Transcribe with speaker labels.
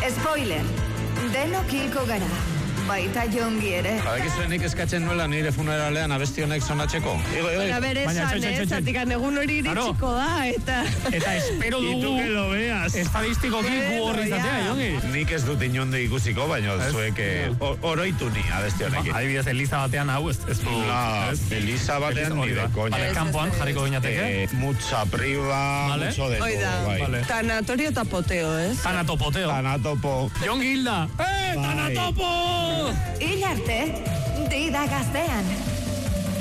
Speaker 1: Spoiler, denok hilko gara. Baita Jongi ere.
Speaker 2: Badakizuenik eskatzen nuela nire funeralean abesti honek sonatzeko.
Speaker 1: Baina bere esan, zatikan egun hori iritsiko da,
Speaker 3: Eta espero dugu...
Speaker 2: Itu que lo veas.
Speaker 3: Estadistikoki gu horri izatea, Jongi.
Speaker 2: Nik ez dut inonde ikusiko, baina zuek oroitu ni abesti honekin.
Speaker 3: Adibidez, Eliza batean hau, ez du...
Speaker 2: Eliza batean ni de coña.
Speaker 3: Kampoan jarriko gineateke.
Speaker 2: Mucha priva, mucho de todo.
Speaker 1: Tanatorio eta poteo, ez?
Speaker 2: Tanatopo.
Speaker 3: Jongi hilda! Tanatopo!
Speaker 1: Hil arte, dida gaztean.